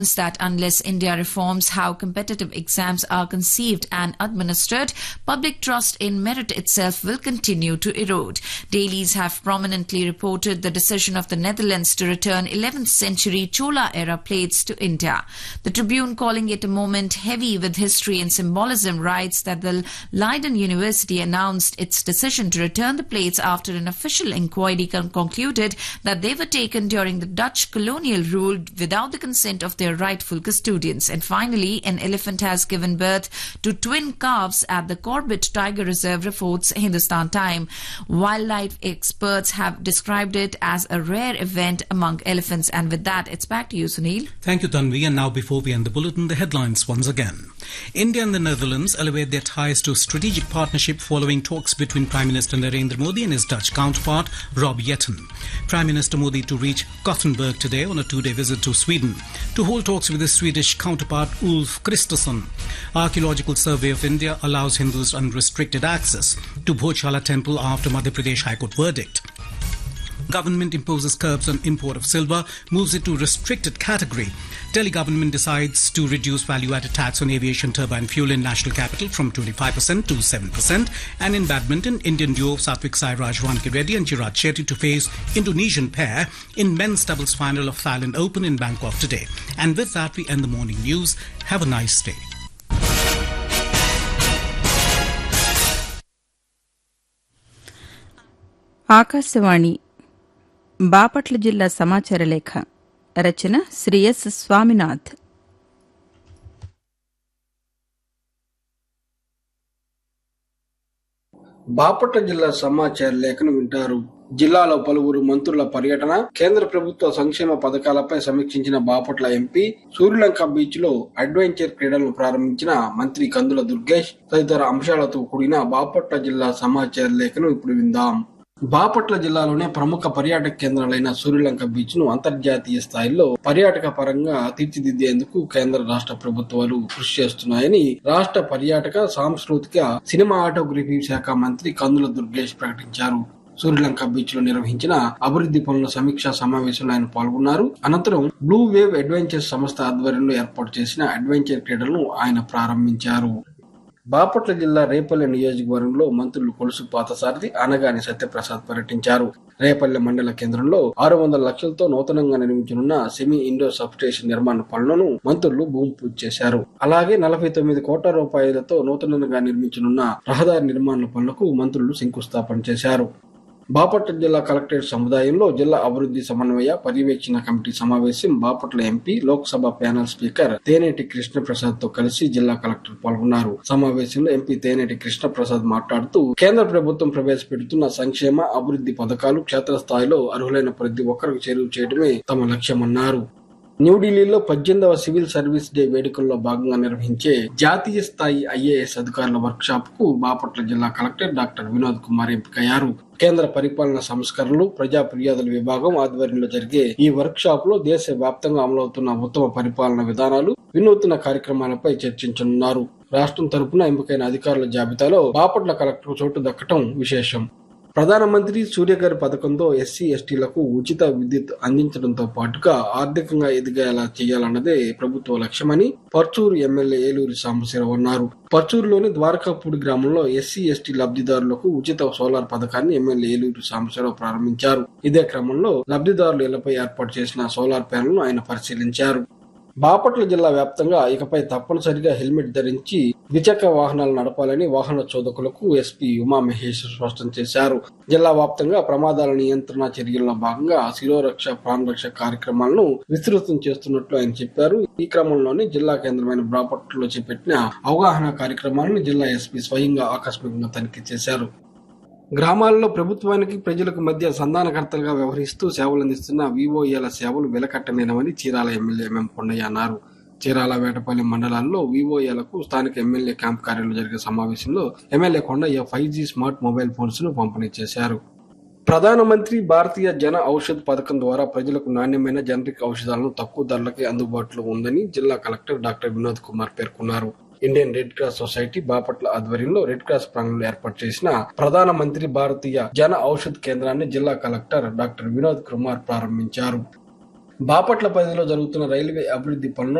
that unless India reforms how competitive exams are conceived and administered, public trust in merit itself will continue to erode. Dailies have prominently reported the decision of the Netherlands to return 11th century Chola-era plates to India. The Tribune, calling it a moment heavy with history and symbolism, writes that the Leiden University announced its decision to return the plates after an official inquiry concluded that they were taken during the Dutch colonial rule without the consent of their rightful custodians. And finally, an elephant has given birth to twin calves at the Corbett Tiger Reserve, reports Hindustan Time. Wildlife experts have described it as a rare event among elephants. And with that, it's back to you, Sunil. Thank you, Tanvi. And now, before we end the bulletin, the headlines once again. India and the Netherlands elevate their ties to strategic partnership following talks between Prime Minister Narendra Modi and his Dutch counterpart, Rob Jetten. Prime Minister Modi to reach Gothenburg today on a two-day visit to Sweden to hold talks with his Swedish counterpart Ulf Kristersson. Archaeological Survey of India allows Hindus unrestricted access to Bhojala Temple after Madhya Pradesh High Court verdict. Government imposes curbs on import of silver, moves it to restricted category. Delhi government decides to reduce value-added tax on aviation turbine fuel in national capital from 25% to 7%. And in badminton, Indian duo Satvik Sairaj Rankireddy and Chirag Shetty to face Indonesian pair in men's doubles final of Thailand Open in Bangkok today. And with that, we end the morning news. Have a nice day. Akashvani Bapatla జిల్లా సమాచార లేఖ రచన Shri yes Swaminath. Bapatla జిల్లా సమాచార లేఖను వింటారు. జిల్లాలో పలువురు మంత్రుల పర్యటన, కేంద్ర ప్రభుత్వ సంక్షేమ పథకాలపై సమీక్షించిన బాపట్ల ఎంపీ, సూర్యలంక బీచ్ లో అడ్వెంచర్ క్రీడలను ప్రారంభించిన మంత్రి కందుల దుర్గేష్ తదితర అంశాలతో కూడిన బాపట్ల జిల్లా సమాచార లేఖను ఇప్పుడు విందాం. బాపట్ల జిల్లాలోనే ప్రముఖ పర్యాటక కేంద్రాలైన సూర్యలంక బీచ్ ను అంతర్జాతీయ స్థాయిలో పర్యాటక పరంగా తీర్చిదిద్దేందుకు కేంద్ర రాష్ట్ర ప్రభుత్వాలు కృషి చేస్తున్నాయని రాష్ట్ర పర్యాటక, సాంస్కృతిక, సినిమాటోగ్రఫీ శాఖ మంత్రి కందుల దుర్గేష్ ప్రకటించారు. సూర్యలంక బీచ్ లో నిర్వహించిన అభివృద్ధి పనుల సమీక్షా సమావేశంలో ఆయన పాల్గొన్నారు. అనంతరం బ్లూ వేవ్ అడ్వెంచర్స్ సంస్థ ఆధ్వర్యంలో ఏర్పాటు చేసిన అడ్వెంచర్ క్రీడలను ఆయన ప్రారంభించారు. బాపట్ల జిల్లా రేపల్లె నియోజకవర్గంలో మంత్రులు కొలుసు పాతసారథి, అనగాని సత్యప్రసాద్ పర్యటించారు. రేపల్లె మండల కేంద్రంలో 600 లక్షలతో నూతనంగా నిర్మించనున్న సెమీ ఇండోర్ సబ్స్టేషన్ నిర్మాణ పనులను మంత్రులు భూమి పూజ చేశారు. అలాగే 49 కోట్ల రూపాయలతో నూతనంగా నిర్మించనున్న రహదారి నిర్మాణ పనులకు మంత్రులు శంకుస్థాపన చేశారు. బాపట్ల జిల్లా కలెక్టరేట్ సముదాయంలో జిల్లా అభివృద్ధి సమన్వయ పర్యవేక్షణ కమిటీ సమావేశం Bapatla MP, Lok Sabha panel speaker తేనేటి కృష్ణప్రసాద్ తో కలిసి జిల్లా కలెక్టర్ పాల్గొన్నారు. సమావేశంలో ఎంపీ తేనేటి కృష్ణప్రసాద్ మాట్లాడుతూ కేంద్ర ప్రభుత్వం ప్రవేశపెడుతున్న సంక్షేమ, అభివృద్ధి పథకాలు క్షేత్రస్థాయిలో అర్హులైన ప్రతి ఒక్కరికి చేరువ చేయడమే తమ లక్ష్యమన్నారు. న్యూఢిల్లీలో 18వ సివిల్ సర్వీస్ డే వేడుకల్లో భాగంగా నిర్వహించే జాతీయ స్థాయి ఐఏఎస్ అధికారుల వర్క్ షాప్ కు బాపట్ల జిల్లా కలెక్టర్ డాక్టర్ వినోద్ కుమార్ ఎంపికయ్యారు. కేంద్ర పరిపాలన సంస్కరణలు, ప్రజా ఫిర్యాదుల విభాగం ఆధ్వర్యంలో జరిగే ఈ వర్క్ షాప్ లో దేశ వ్యాప్తంగా అమలవుతున్న ఉత్తమ పరిపాలన విధానాలు, వినూత్న కార్యక్రమాలపై చర్చించనున్నారు. రాష్ట్రం తరపున ఎంపికైన అధికారుల జాబితాలో బాపట్ల కలెక్టర్ చోటు దక్కడం విశేషం. ప్రధానమంత్రి సూర్యఘర్ పథకంతో ఎస్సీ, ఎస్టీలకు ఉచిత విద్యుత్ అందించడంతో పాటుగా ఆర్థికంగా ఎదిగేలా చేయాలన్నదే ప్రభుత్వ లక్ష్యమని పర్చూరు ఎమ్మెల్యే ఏలూరి సాంబశివరావు అన్నారు. పర్చూరులోని ద్వారకాపూడి గ్రామంలో ఎస్సీ, ఎస్టీ లబ్ధిదారులకు ఉచిత సోలార్ పథకాన్ని ఎమ్మెల్యే ఏలూరి సాంబశివరావు ప్రారంభించారు. ఇదే క్రమంలో లబ్ధిదారుల ఇళ్లపై ఏర్పాటు చేసిన సోలార్ ప్యానెల్ను ఆయన పరిశీలించారు. బాపట్ల జిల్లా వ్యాప్తంగా ఇకపై తప్పనిసరిగా హెల్మెట్ ధరించి ద్విచక్ర వాహనాలు నడపాలని వాహన చోదకులకు ఎస్పీ ఉమామహేశ్వర్ స్పష్టం చేశారు. జిల్లా వ్యాప్తంగా ప్రమాదాల నియంత్రణ చర్యల్లో భాగంగా శిరోరక్ష, ప్రాణరక్ష కార్యక్రమాలను విస్తృతం చేస్తున్నట్లు ఆయన చెప్పారు. ఈ క్రమంలోనే జిల్లా కేంద్రమైన బాపట్లలో చేపట్టిన అవగాహన కార్యక్రమాలను జిల్లా ఎస్పీ స్వయంగా ఆకస్మికంగా తనిఖీ చేశారు. గ్రామాల్లో ప్రభుత్వానికి, ప్రజలకు మధ్య సంధానకర్తలుగా వ్యవహరిస్తూ సేవలందిస్తున్న వివోఏల సేవలు వెలకట్టలేనవని చీరాల ఎమ్మెల్యే ఎంఎం కొండయ్య అన్నారు. చీరాల, వేటపల్లి మండలాల్లో వివోఏలకు స్థానిక ఎమ్మెల్యే క్యాంప్ కార్యాలయంలో జరిగిన సమావేశంలో MLA Kondaiah 5G smart mobile phones ను పంపిణీ చేశారు. ప్రధానమంత్రి భారతీయ జన ఔషధ్ పథకం ద్వారా ప్రజలకు నాణ్యమైన జనరిక్ ఔషధాలను తక్కువ ధరలకే అందుబాటులో ఉందని జిల్లా కలెక్టర్ డాక్టర్ వినోద్ కుమార్ పేర్కొన్నారు. Indian red cross society Bapatla ఆధ్వర్యంలో రెడ్ క్రాస్ ప్రాంగణంలో ఏర్పాటు చేసిన ప్రధానమంత్రి భారతీయ జన ఔషధ్ కేంద్రాన్ని జిల్లా కలెక్టర్ డాక్టర్ వినోద్ కుమార్ ప్రారంభించారు. బాపట్ల పరిధిలో జరుగుతున్న రైల్వే అభివృద్ధి పనులను